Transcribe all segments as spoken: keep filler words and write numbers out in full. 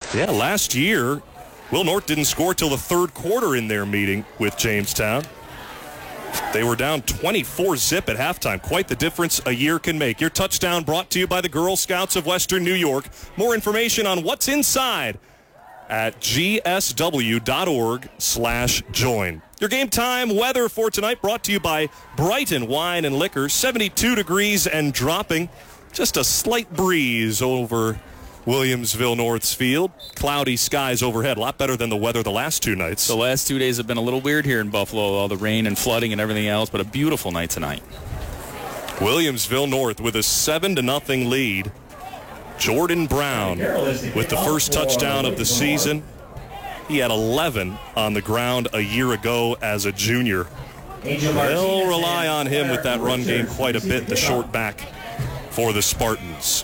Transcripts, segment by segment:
Yeah, last year, Will North didn't score till the third quarter in their meeting with Jamestown. They were down twenty-four zip at halftime. Quite the difference a year can make. Your touchdown brought to you by the Girl Scouts of Western New York. More information on what's inside at g s w dot org slash join. Your game time weather for tonight brought to you by Brighton Wine and Liquor. seventy-two degrees and dropping. Just a slight breeze over Williamsville North's field. Cloudy skies overhead. A lot better than the weather the last two nights. The last two days have been a little weird here in Buffalo, all the rain and flooding and everything else, but a beautiful night tonight. Williamsville North with a seven to nothing lead. Jordan Brown with the first touchdown of the season. He had eleven on the ground a year ago as a junior. They'll rely on him with that run game quite a bit, the short back for the Spartans.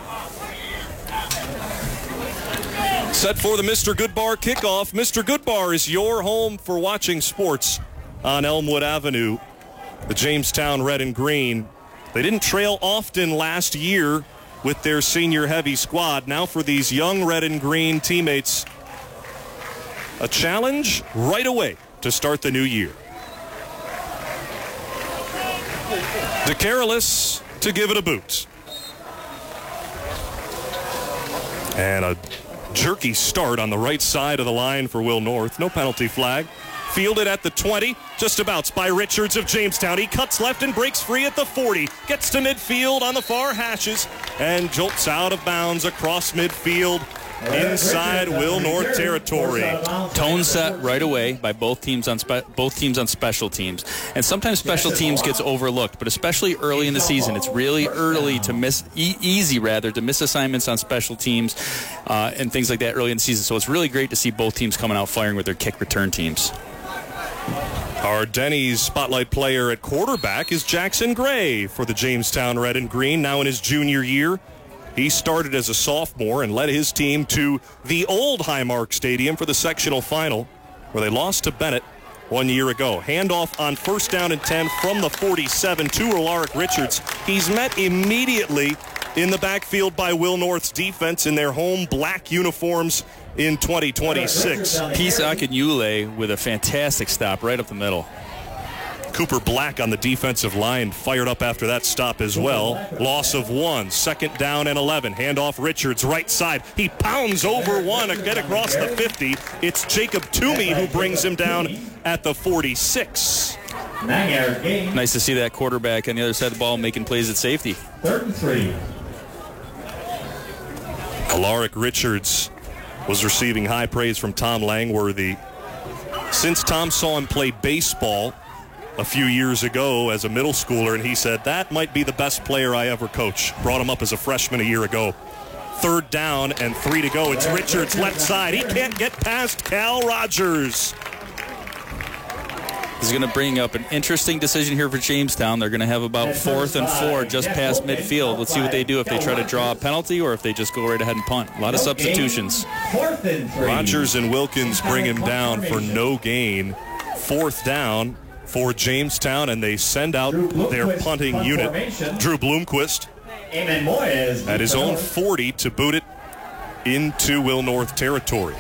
Set for the Mister Goodbar kickoff. Mister Goodbar is your home for watching sports on Elmwood Avenue. The Jamestown Red and Green. They didn't trail often last year with their senior heavy squad. Now for these young Red and Green teammates, a challenge right away to start the new year. DeCarolis to give it a boot. And a jerky start on the right side of the line for Will North. No penalty flag. Fielded at the twenty. Just abouts by Richards of Jamestown. He cuts left and breaks free at the forty. Gets to midfield on the far hashes and jolts out of bounds across midfield inside Will North territory. Tone set right away by both teams on spe- both teams on special teams. And sometimes special teams gets overlooked, but especially early in the season, it's really early to miss, e- easy rather, to miss assignments on special teams uh, and things like that early in the season. So it's really great to see both teams coming out firing with their kick return teams. Our Denny's spotlight player at quarterback is Jackson Gray for the Jamestown Red and Green, now in his junior year. He started as a sophomore and led his team to the old Highmark Stadium for the sectional final, where they lost to Bennett one year ago. Handoff on first down and ten from the forty-seven to Alaric Richards. He's met immediately in the backfield by Will North's defense in their home black uniforms in twenty twenty-six. Peace Akinyule with a fantastic stop right up the middle. Cooper Black on the defensive line fired up after that stop as well. Loss of one, second down and eleven. Handoff Richards, right side. He pounds over one and get across the fifty. It's Jacob Toomey who brings him down at the forty-six. Nice to see that quarterback on the other side of the ball making plays at safety. Third and three. Alaric Richards was receiving high praise from Tom Langworthy. Since Tom saw him play baseball a few years ago as a middle schooler, and he said, that might be the best player I ever coached. Brought him up as a freshman a year ago. Third down and three to go. It's Richards left side. He can't get past Cal Rogers. This is going to bring up an interesting decision here for Jamestown. They're going to have about fourth and four just past midfield. Let's see what they do, if they try to draw a penalty or if they just go right ahead and punt. A lot of substitutions. Rogers and Wilkins bring him down for no gain. Fourth down for Jamestown, and they send out their punting unit. Drew Bloomquist at his own forty to boot it into Will North territory.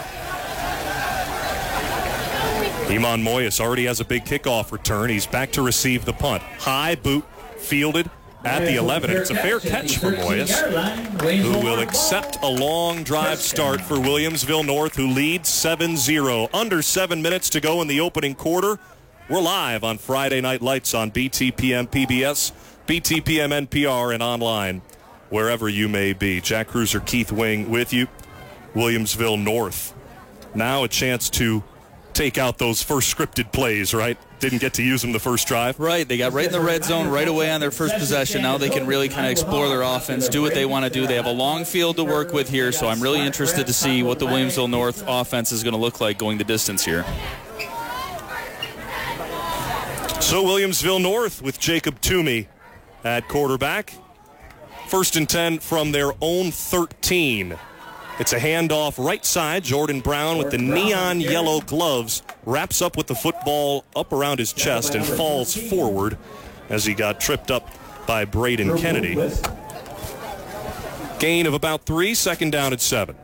Iman Moyes already has a big kickoff return. He's back to receive the punt. High boot fielded at the eleven. And it's a fair catch for Moyes, who will accept a long drive start for Williamsville North, who leads seven zero. Under seven minutes to go in the opening quarter. We're live on Friday Night Lights on B T P M P B S, B T P M N P R, and online, wherever you may be. Jack Cruiser, Keith Wing with you. Williamsville North. Now a chance to take out those first scripted plays, right? Didn't get to use them the first drive. Right. They got right in the red zone right away on their first possession. Now they can really kind of explore their offense, do what they want to do. They have a long field to work with here, so I'm really interested to see what the Williamsville North offense is going to look like going the distance here. So Williamsville North with Jacob Toomey at quarterback. First and ten from their own thirteen. It's a handoff right side. Jordan Brown with the neon yellow gloves wraps up with the football up around his chest and falls forward as he got tripped up by Braden Kennedy. Gain of about three, second down at seven.